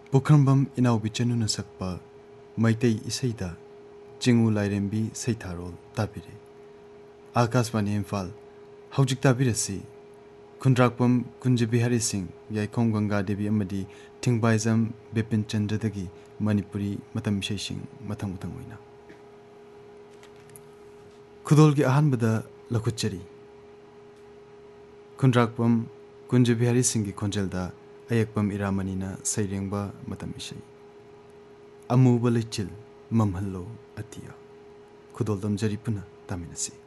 ꯄꯨꯈ꯭ꯔꯝꯕꯝ ꯏꯅꯥꯎꯕꯤ ꯆꯅꯨꯅ ꯁꯛꯄ ꯃꯩꯇꯩ ꯏꯁꯩꯗ ꯆꯤꯡꯎ ꯂꯥꯏꯔꯦꯝꯕꯤ ꯁꯩꯊꯥꯔꯣꯜ ꯇꯥꯕꯤꯔꯦ꯫ आकाशवाणी इम्फाल हौजिक ताबीरसी खुंद्राकपम कुंज बिहारी सिंह याइखों गंगा देवी अमदी थिंगबाइजम बिपिन चंद्रदगी मणिपुरी मतम इसैसिंग मथंग मथंग ओइना खुदोलगी अहानबदा लखुचरी खुंद्राकपम कुंज बिहारी सिंह की खोंजलदा अयकपम इरामनीना सैरेंबा मतम इसै अमूबा लैचिल ममहल्लो अतिया खुदोलदम जरी पुना तामिनसी।